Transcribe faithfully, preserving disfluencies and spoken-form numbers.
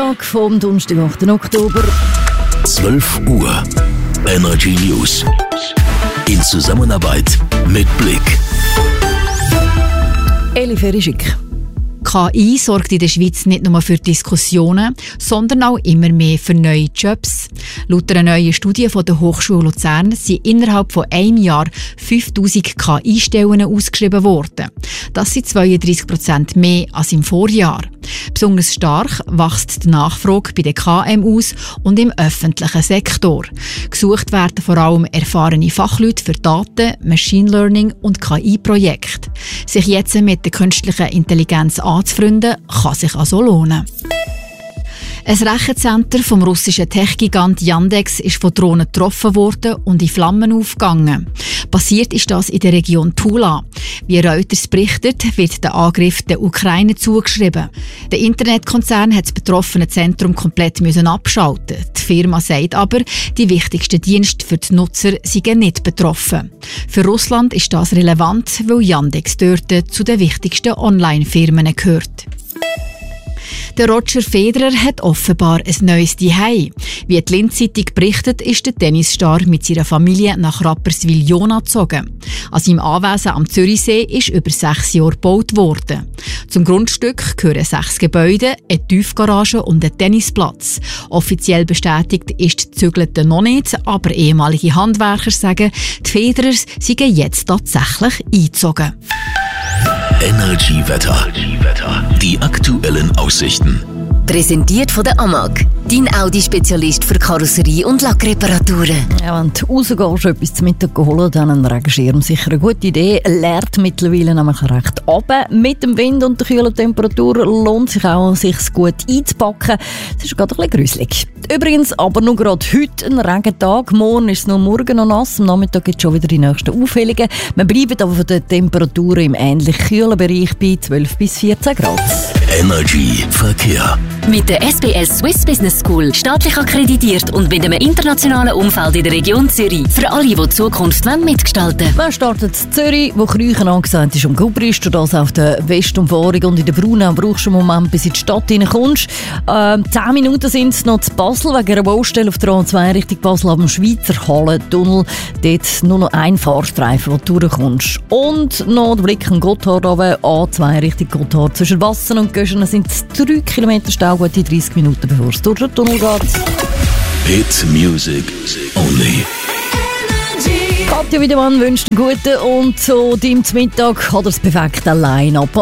Amag vom Donnerstag, achten Oktober. zwölf Uhr. Energy News. In Zusammenarbeit mit Blick. Eli Ferischik. K I sorgt in der Schweiz nicht nur für Diskussionen, sondern auch immer mehr für neue Jobs. Laut einer neuen Studie von der Hochschule Luzern sind innerhalb von einem Jahr fünftausend K I-Stellen ausgeschrieben worden. Das sind zweiunddreissig Prozent mehr als im Vorjahr. Besonders stark wächst die Nachfrage bei den K M Us und im öffentlichen Sektor. Gesucht werden vor allem erfahrene Fachleute für Daten, Machine Learning und K I-Projekte. Sich jetzt mit der künstlichen Intelligenz anzufreunden, kann sich also lohnen. Ein Rechencenter vom russischen Tech-Gigant Yandex ist von Drohnen getroffen worden und in Flammen aufgegangen. Passiert ist das in der Region Tula. Wie Reuters berichtet, wird der Angriff der Ukraine zugeschrieben. Der Internetkonzern hat das betroffene Zentrum komplett müssen abschalten. Die Firma sagt aber, die wichtigsten Dienste für die Nutzer seien nicht betroffen. Für Russland ist das relevant, weil Yandex dort zu den wichtigsten Online-Firmen gehört. Der Roger Federer hat offenbar ein neues Zuhause. Wie die Linz-Zeitung berichtet, ist der Tennisstar mit seiner Familie nach Rapperswil-Jona gezogen. An seinem Anwesen am Zürichsee ist über sechs Jahre gebaut worden. Zum Grundstück gehören sechs Gebäude, eine Tiefgarage und ein Tennisplatz. Offiziell bestätigt ist die Zügelte noch nicht, aber ehemalige Handwerker sagen, die Federers seien jetzt tatsächlich eingezogen. Energy Wetter. Die aktuellen Aussichten. Präsentiert von der Amag, dein Audi-Spezialist für Karosserie- und Lackreparaturen. Ja, wenn du rausgehst, etwas zu Mittag holen, dann ein Regenschirm sicher eine gute Idee. Leert mittlerweile nämlich recht runter. Mit dem Wind und der kühlen Temperatur lohnt sich auch, sich gut einzupacken. Es ist gerade ein bisschen gruselig. Übrigens aber nur gerade heute ein Regentag. Morgen ist es nur morgen noch nass. Am Nachmittag gibt es schon wieder die nächsten Aufhellungen. Wir bleiben aber von den Temperaturen im ähnlich kühlen Bereich bei zwölf bis vierzehn Grad. Energy Verkehr. Mit der S B S Swiss Business School, staatlich akkreditiert und mit einem internationalen Umfeld in der Region Zürich. Für alle, die die Zukunft mitgestalten wollen. Man startet in Zürich, wo Krüchen angesagt ist, um Gubrist, und das auf der Westumfahrung. Und in der Brunau brauchst du einen Moment, bis in die Stadt hineinkommst. Ähm, zehn Minuten sind es noch zu Basel, wegen einer Baustelle auf der A zwei Richtung Basel, am Schweizer Hallentunnel. Dort nur noch ein Fahrstreifen, wo du durchkommst. Und noch der Blick an Gotthard runter, A zwei Richtung Gotthard. Zwischen Wassen und Göschen sind es drei Kilometer Stau, gute dreißig Minuten, bevor es durch den Tunnel geht. Hit Music Only. Katja Wiedemann wünscht einen guten und so deinem Mittag hat er das perfekte Line-Up.